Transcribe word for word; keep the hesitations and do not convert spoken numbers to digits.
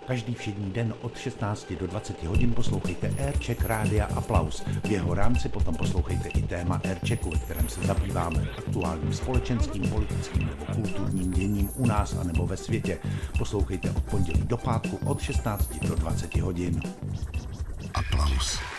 Každý všední den od šestnácti do dvaceti hodin poslouchejte Aircheck Rádia Aplaus. V jeho rámci potom poslouchejte i téma Airchecku, ve kterém se zabýváme aktuálním společenským, politickým nebo kulturním děním u nás a nebo ve světě. Poslouchejte od pondělí do pátku od šestnácti do dvaceti hodin. Aplaus.